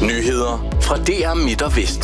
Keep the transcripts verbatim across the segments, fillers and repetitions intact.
Nyheder fra D R Midt og Vest.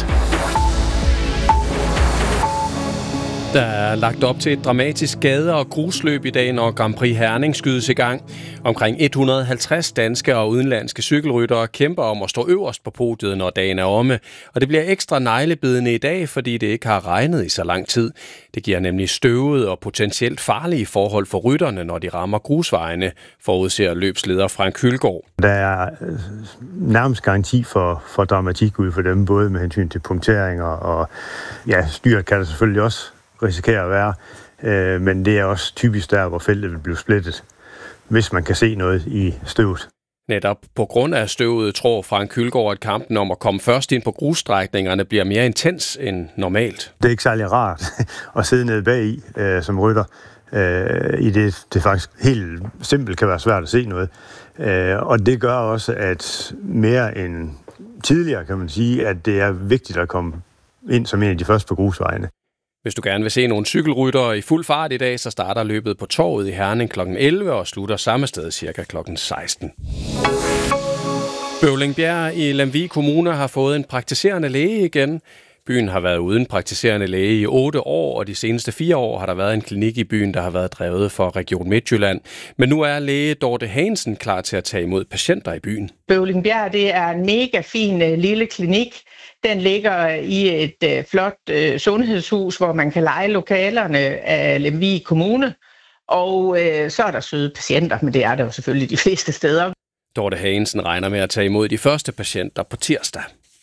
Der er lagt op til et dramatisk gade- og grusløb i dag, når Grand Prix Herning skydes i gang. Omkring et hundrede og halvtreds danske og udenlandske cykelryttere kæmper om at stå øverst på podiet, når dagen er omme. Og det bliver ekstra neglebidende i dag, fordi det ikke har regnet i så lang tid. Det giver nemlig støvede og potentielt farlige forhold for rytterne, når de rammer grusvejene, forudser løbsleder Frank Hylgaard. Der er nærmest garanti for, for dramatik ud for dem, både med hensyn til punkteringer og ja, styret kan det selvfølgelig også risikerer at være, øh, men det er også typisk der, hvor feltet vil blive splittet, hvis man kan se noget i støvet. Netop på grund af støvet tror Frank Hylgaard, at kampen om at komme først ind på grusstrækningerne bliver mere intens end normalt. Det er ikke særlig rart at sidde nede bagi øh, som rytter, øh, i det, det faktisk helt simpelt kan være svært at se noget. Øh, og det gør også, at mere end tidligere kan man sige, at det er vigtigt at komme ind som en af de første på grusvejene. Hvis du gerne vil se nogle cykelryttere i fuld fart i dag, så starter løbet på Torvet i Herning klokken elleve og slutter samme sted cirka klokken seksten. Bøvlingbjerg i Lemvig Kommune har fået en praktiserende læge igen. Byen har været uden praktiserende læge i otte år, og de seneste fire år har der været en klinik i byen, der har været drevet for Region Midtjylland. Men nu er læge Dorte Hansen klar til at tage imod patienter i byen. Bøvlingbjerg, det er en mega fin uh, lille klinik. Den ligger i et uh, flot uh, sundhedshus, hvor man kan leje lokalerne af Lemvig Kommune. Og uh, så er der søde patienter, men det er der jo selvfølgelig de fleste steder. Dorte Hansen regner med at tage imod de første patienter på tirsdag.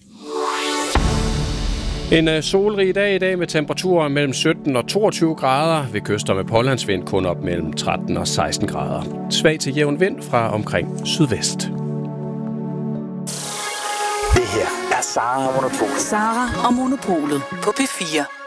En solrig dag i dag med temperaturer mellem sytten og toogtyve grader. Ved kyster med pålandsvind kun op mellem tretten og seksten grader. Svag til jævn vind fra omkring sydvest. Det her er Sara og Monopolet. Sara og Monopolet på P fire.